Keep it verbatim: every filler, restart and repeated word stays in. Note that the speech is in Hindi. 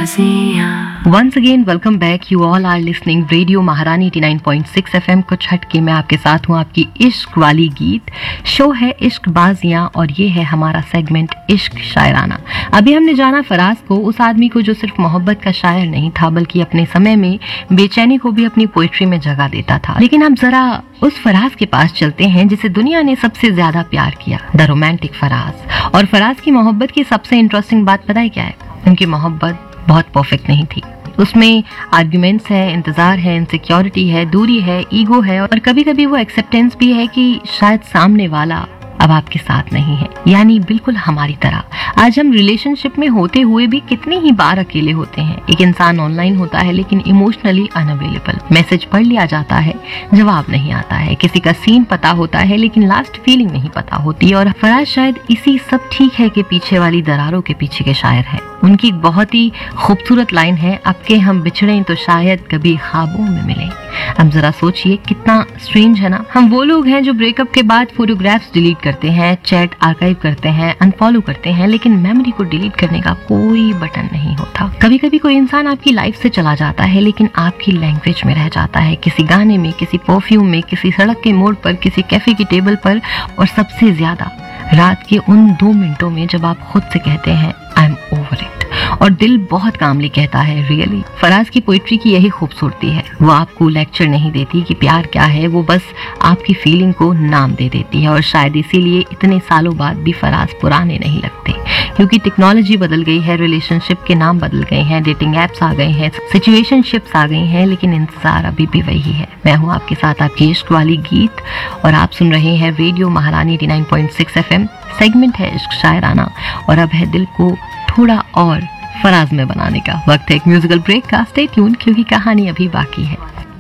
Once again, welcome back. You all are listening Radio महारानी eighty nine point six F M. कुछ हटके मैं आपके साथ हूँ, आपकी इश्क वाली गीत शो है इश्क बाजियां, और ये है हमारा सेगमेंट इश्क शायराना। अभी हमने जाना फराज को, उस आदमी को जो सिर्फ मोहब्बत का शायर नहीं था बल्कि अपने समय में बेचैनी को भी अपनी पोइट्री में जगह देता था। लेकिन अब जरा उस फराज के पास चलते हैं जिसे दुनिया ने सबसे ज्यादा प्यार किया, द रोमांटिक फराज। और फराज की मोहब्बत की सबसे इंटरेस्टिंग बात पता है क्या है? उनकी मोहब्बत बहुत परफेक्ट नहीं थी। उसमें आर्ग्यूमेंट्स है, इंतजार है, इनसिक्योरिटी है, दूरी है, ईगो है, और कभी कभी वो एक्सेप्टेंस भी है कि शायद सामने वाला अब आपके साथ नहीं है। यानी बिल्कुल हमारी तरह आज हम रिलेशनशिप में होते हुए भी कितनी ही बार अकेले होते हैं। एक इंसान ऑनलाइन होता है लेकिन इमोशनली अनअवेलेबल। मैसेज पढ़ लिया जाता है, जवाब नहीं आता है। किसी का सीन पता होता है लेकिन लास्ट फीलिंग नहीं पता होती। और फराज शायद इसी सब ठीक है कि पीछे वाली दरारों के पीछे के शायर हैं। उनकी एक बहुत ही खूबसूरत लाइन है, अब के हम बिछड़े तो शायद कभी ख्वाबों में मिले। अब जरा सोचिए कितना स्ट्रेंज है ना। हम वो लोग हैं जो ब्रेकअप के बाद फोटोग्राफ्स डिलीट करते हैं, चैट आर्काइव करते हैं, अनफॉलो करते हैं, लेकिन मेमोरी को डिलीट करने का कोई बटन नहीं होता। कभी कभी कोई इंसान आपकी लाइफ से चला जाता है लेकिन आपकी लैंग्वेज में रह जाता है, किसी गाने में, किसी परफ्यूम में, किसी सड़क के मोड़ पर, किसी कैफे की टेबल पर, और सबसे ज्यादा रात के उन दो मिनटों में जब आप खुद से कहते हैं आई एम ओवर इट, और दिल बहुत कामली कहता है रियली। फराज की पोइट्री की यही खूबसूरती है, वो आपको लेक्चर नहीं देती कि प्यार क्या है, वो बस आपकी फीलिंग को नाम दे देती है। और शायद इसीलिए इतने सालों बाद भी फराज पुराने नहीं लगते, क्योंकि टेक्नोलॉजी बदल गई है, रिलेशनशिप के नाम बदल गए हैं, डेटिंग एप्स आ गए हैं, सिचुएशनशिप्स आ गई हैं, लेकिन इंतजार अभी भी वही है। मैं हूँ आपके साथ आपकी इश्क वाली गीत, और आप सुन रहे हैं रेडियो महारानी eighty nine point six F M. Segment है इश्क शायराना, और अब है दिल को थोड़ा और फराज में बनाने का वक्त है एक म्यूजिकल ब्रेक का। स्टे ट्यून, क्योंकि कहानी अभी बाकी है।